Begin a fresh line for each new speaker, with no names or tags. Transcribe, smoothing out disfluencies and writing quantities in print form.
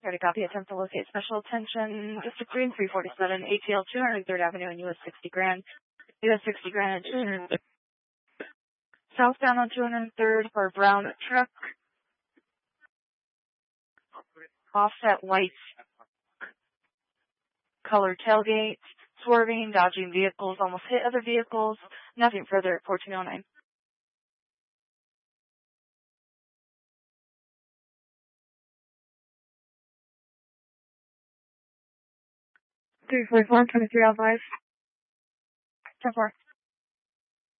Ready, copy. Attempt to locate special attention. District 3 and 347, ATL 203rd Avenue and US 60 Grand. US 60 Grand and 200. Southbound on 203rd for a brown truck. Offset white colored tailgate. Swerving, dodging vehicles, almost hit other vehicles. Nothing further at 1409. 344, 2305. 10-4.